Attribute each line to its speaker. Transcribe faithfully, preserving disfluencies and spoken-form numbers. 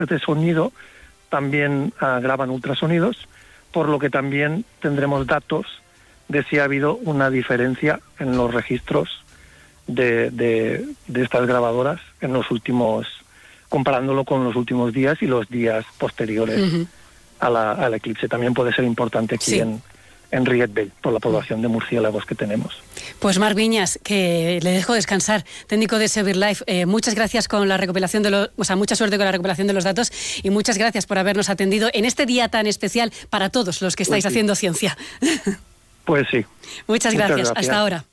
Speaker 1: de sonido también uh, graban ultrasonidos, por lo que también tendremos datos de si ha habido una diferencia en los registros de, de, de estas grabadoras en los últimos, comparándolo con los últimos días y los días posteriores uh-huh. a la, al eclipse. También puede ser importante aquí sí. en, en Riet Vell, por la población de murciélagos que tenemos.
Speaker 2: Pues Marc Viñas, que le dejo descansar, técnico de Severe Life, eh, muchas gracias con la recopilación de los, o sea, mucha suerte con la recuperación de los datos y muchas gracias por habernos atendido en este día tan especial para todos los que estáis pues sí. haciendo ciencia.
Speaker 1: Pues sí.
Speaker 2: Muchas gracias. Muchas gracias. Hasta ahora.